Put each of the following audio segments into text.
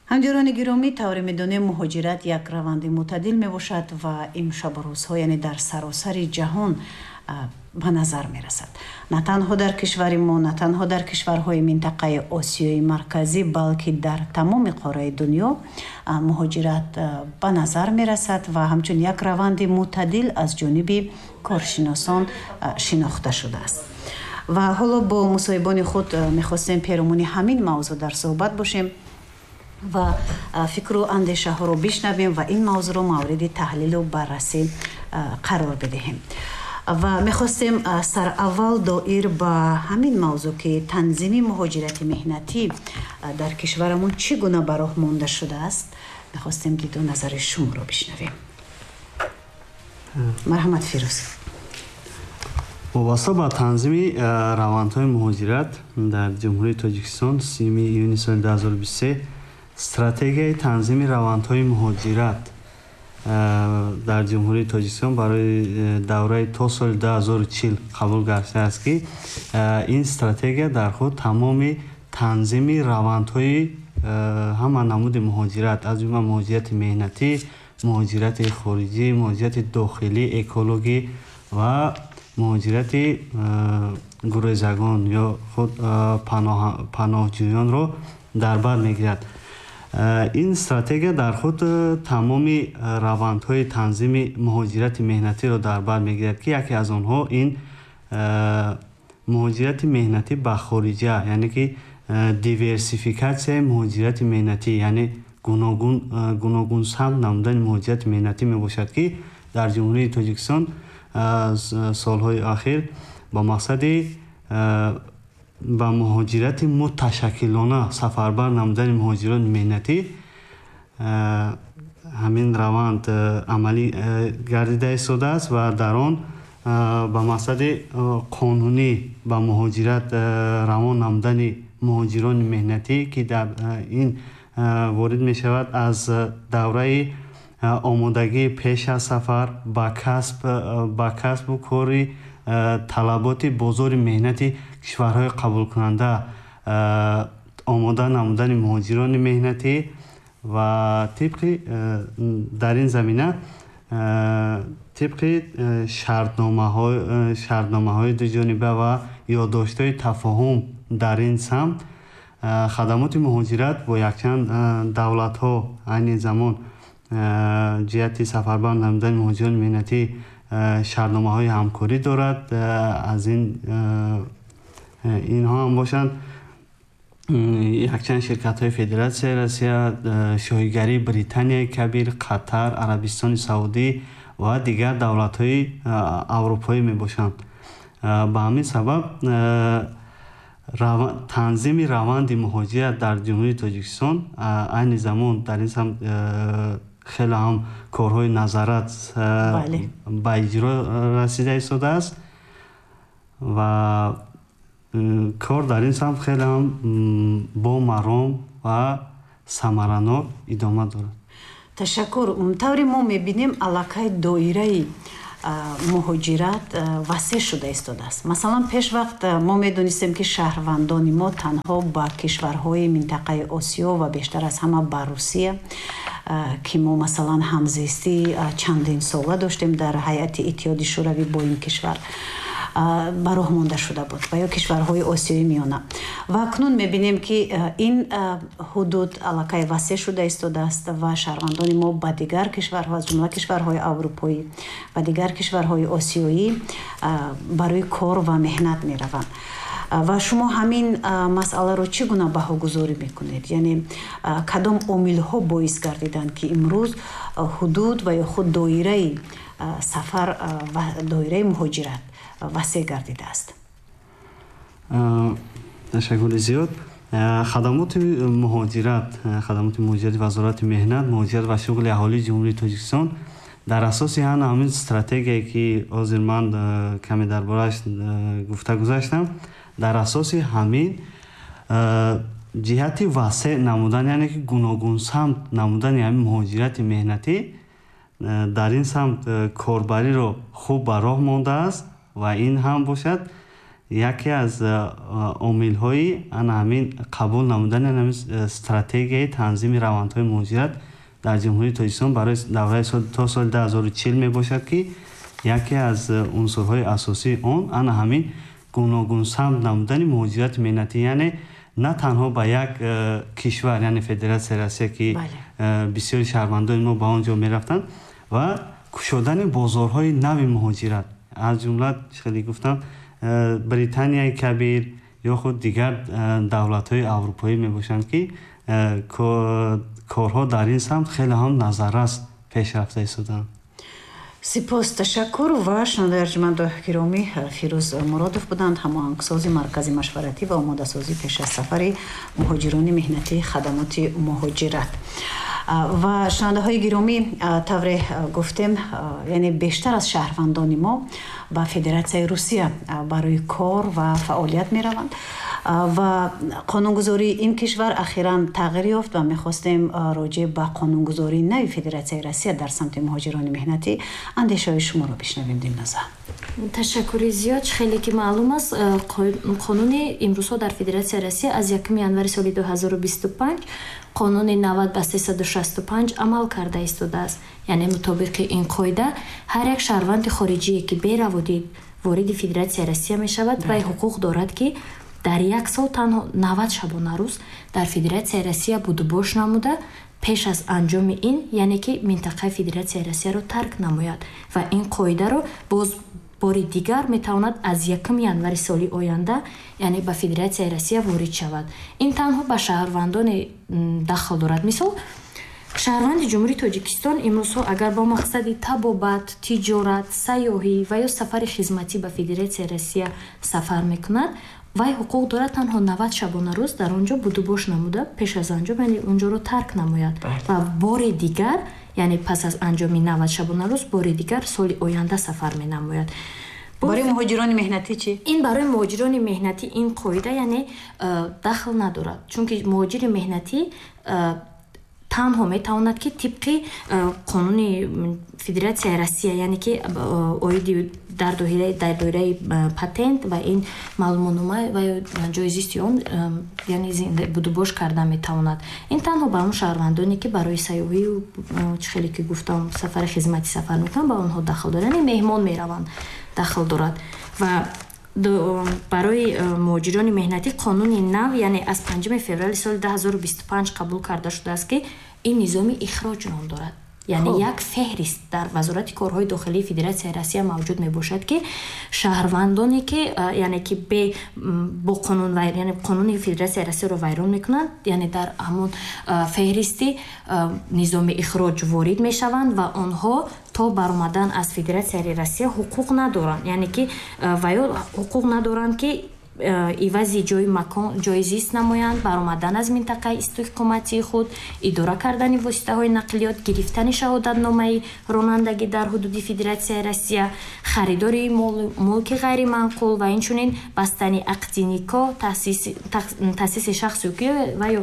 ҳамҷиёрони гиромӣ, тавре медонем муҳоҷират як раванди мӯътадил мебошад ва имшабурӯзҳо яъне дар саросари ҷаҳон ба назар мерасад. На танҳо дар кишвари мо, на танҳо дар кишварҳои минтақаи Осиёи марказӣ, балки дар тамоми қораи дунё муҳоҷират ба назар мерасад ва ҳамчун як раванди мӯътадил аз ҷониби коршиносон шинохта шудааст. ва ҳоло бо мусоҳибони худ мехостем пиромони ҳамин мавзӯъ дар суҳбат бошем ва фикру андешаҳоро бишнавем ва ин мавзӯъро мавриди таҳлилу баррасӣ қарор бидиҳем. ва мехостем сараввал доир ба ҳамин мавзӯъ ки танзими муҳоҷирати меҳнатӣ дар кишварамон чӣ гуна ба роҳ монда шудааст, мехостем диду назари шуморо бишнавем. марҳамат Фирӯз. вобаста ба танзими равандҳои муҳоҷират дар ҷумҳурии Тоҷикистон 30 июни соли 2023 стратегияи танзими равандҳои муҳоҷират дар ҷумҳурии Тоҷикистон барои давраи то соли 2040 қабул гардидааст ки ин стратегия дар худ тамоми танзими равандҳои ҳама намуди муҳоҷират аз ҷумла муҳоҷирати меҳнатӣ, муҳоҷирати хориҷӣ, муҳоҷирати дохилӣ, экологӣ ва муҳоҷирати гурезагон ё худ паноҳҷӯёнро дар бар мегирад. ин стратегия дар худ тамоми равандҳои танзими муҳоҷирати меҳнатиро дар бар мегирад ки яке аз онҳо ин муҳоҷирати меҳнатӣ ба хориҷа, яъне ки диверсификатсияи муҳоҷирати меҳнатӣ, яъне гуногун самт намудани муҳоҷирати меҳнатӣ мебошад ки дар ҷумҳурии Тоҷикистон солҳои ахир ба мақсади ба муҳоҷирати муташаккилона сафарбар намудани муҳоҷирони меҳнатӣ ҳамин раванд амалӣ гардида истодааст ва дар он ба мақсади қонунӣ ба муҳоҷират равон намудани муҳоҷирони меҳнатӣ ки дар ин ворид мешавад аз давраи омодагии пеш аз сафар ба касбу кори талаботи бозори меҳнати кишварҳои қабулкунанда омода намудани муҳоҷирони меҳнатӣ ва тибқи дар ин замина тибқи шартномаҳои дуҷониба ва ёддоштҳои тафоҳум дар ин самт хадамоти муҳоҷират бо якчанд давлатҳо айни замон ҷиҳати сафарбар намудани муҳоҷирони меҳнатӣ шартномаҳои ҳамкорӣ дорад. аз инҳо ҳам бошанд якчанд ширкатҳои Федератсияи Россия, шоҳигарии Британияи Кабир, Қатар, Арабистони Саудӣ ва дигар давлатҳои аврупоӣ мебошанд. ба ҳамин сабаб танзими раванди муҳоҷират дар ҷумҳурии Тоҷикистон айни замон дар ин самт хеле ҳам корҳои назарат ба иҷро расида истодааст ва кор дар ин самт хеле ҳам бомаром ва самаранок идома дорад. ташаккур. тавре мо мебинем аллакай доираи муҳоҷират васеъ шуда истодааст. масалан пеш вақт мо медонистем ки шаҳрвандони мо танҳо ба кишварҳои минтақаи Осиё ва бештар аз ҳама ба Русия ки мо масалан ҳамзистӣ чандин сола доштем дар ҳайати иттиҳоди шӯравӣ бо ин кишвар ба роҳ монда шуда буд ва ё кишварҳои Осиёи миёна. ва акнун мебинем ки ин ҳудуд аллакай васеъ шуда истодааст ва шаҳрвандони мо ба дигар кишварҳо аз ҷумла кишварҳои аврупоӣ ва дигар кишварҳои осиёӣ барои кор ва меҳнат мераванд. ва шумо ҳамин масъаларо чӣ гуна баҳогузорӣ мекунед? яъне кадом омилҳо боис гардиданд ки имрӯз ҳудуд ва ё худ доираи сафар ва доираи муҳоҷират васеъ гардидааст? ташаккури зиёд. хадамоти муҳоҷирати вазорати меҳнат, муҳоҷират ва шуғли аҳолии ҷумҳурии Тоҷикистон дар асоси ҳамин стратегияе ки ҳозир ман каме дар борааш гуфта гузаштам, дар асоси ҳамин ҷиҳати васеъ намудан, яъне ки гуногунсамт намудани ҳамин муҳоҷирати меҳнатӣ дар ин самт корбариро хуб ба роҳ мондааст ва ин ҳам бошад яке аз омилҳои ана ҳамин қабул намудани ҳамин стратегияи танзими равандҳои муҳоҷират дар ҷумҳурии Тоҷикистон барои давраи то соли 2040 мебошад, ки яке аз унсурҳои асосии он ана ҳамин гуногун самт намудани муҳоҷирати меҳнатӣ, яъне на танҳо ба як кишвар, яъне Федератсияи Россия, ки бисёри шаҳрвандони мо ба он ҷо мерафтанд, ва кушодани бозорҳои нави муҳоҷират. аз ҷумла хеле гуфтам Британияи кабир ё худ дигар давлатҳои аврупоӣ мебошанд, ки корҳо дар ин самт хеле ҳам назаррас пешрафта истоданд. сипос, ташаккур. Ва шунавандаи арҷуманду гиромӣ, Фирӯз Муродов буданд, ҳамоҳангсози маркази машваратӣ ва омодасозӣ пеш аз сафари муҳоҷирони меҳнатӣ хадамоти муҳоҷират. ва шунавандаҳои гиромӣ, тавре гуфтем, яъне бештар аз шаҳрвандони мо ба Федератсияи Русия барои кор ва фаъолият мераванд ва қонунгузории ин кишвар ахиран тағйир ёфт ва мехостем роҷеъ ба қонунгузории нави Федератсияи Россия дар самти муҳоҷирони меҳнатӣ андешаҳои шуморо бишнавем. Дилноза. ташаккури зиёд. хеле ки маълум аст, қонуни имрӯзҳо дар Федератсияи Россия аз 1 январи соли 2025 қонуни 90/365 амал карда истодааст. яъне мутобиқи ин қоида ҳар як шаҳрванди хориҷие ки бераводи вориди Федератсияи Россия мешавад, вай ҳуқуқ дорад ки дар як сол танҳо 90 шабонарӯз дар Федератсияи Россия будубош намуда пеш аз анҷоми ин, яъне ки минтақаи Федератсияи Россияро тарк намояд ва ин қоидаро боз бори дигар метавонад аз 1 январи соли оянда, яъне ба Федератсияи Россия ворид шавад. ин танҳо ба шаҳрвандоне дахл дорад. мисол, шаҳрванди ҷумҳурии Тоҷикистон имрӯзҳо агар бо мақсади табобат, тиҷорат, сайёҳӣ ва ё сафари хизматӣ ба Федератсияи Россия сафар мекунад, вай ҳуқуқ дорад танҳо 90 шабонарӯз дар он ҷо будубош намуда пеш аз анҷом, яъне он ҷоро тарк намояд ва бори дигар, яъне пас аз анҷоми 90 шабонарӯз бори дигар соли оянда сафар менамояд. барои муҳоҷирони меҳнатӣ чӣ? ин барои муҳоҷирони меҳнатӣ ин қоида яъне дахл надорад, чунки муҳоҷири меҳнатӣ танҳо метавонад ки тибқи қонуни Федератсияи Россия, яъне ки оиди дар доираи патент ва ин маълумотнома ва ҷоизисти он, яъне будубош карда метавонад. ин танҳо ба он шаҳрвандоне ки барои сайёҳию хеле ки гуфтам сафари хизматӣ сафар мекунанд, ба онҳо дахл дорад, яъне меҳмон мераванд, дахл дорад. ва барои муҳоҷирони меҳнатӣ қонуни нав, яъне аз 5 феврали соли 2025 қабул карда шудааст, ки ин низоми ихроҷ ном дорад. яъне як феҳрист дар вазорати корҳои дохилии Федератсияи Россия мавҷуд мебошад, ки шаҳрвандоне ки яъне ки бо қонун, яъне қонуни Федератсияи Россияро вайрон мекунанд, яъне дар ҳамон феҳристи низоми ихроҷ ворид мешаванд ва онҳо то баромадан аз Федератсияи Россия ҳуқуқ надоранд, яъне ки ваё ҳуқуқ надоранд ки ивази ҷои макон ҷои зист намоянд, баромадан аз минтақаи истиқоматии худ, идора кардани воситаҳои нақлиёт, гирифтани шаҳодатномаи ронандагӣ дар ҳудуди Федератсияи Россия, харидори мулки ғайриманқул ва инчунин бастани ақди никоҳ, таъсиси шахси ҳуқуқӣ ва ё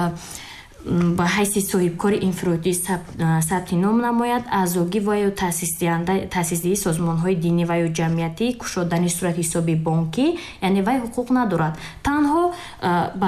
ба ҳайси соҳибкори инфиродӣ сабти ном намояд, аъзогӣ ва ё таъсисдиҳии созмонҳои динӣ ва ё ҷамъиятӣ, кушодани суратҳисоби бонкӣ, яъне вай ҳуқуқ надорад. танҳо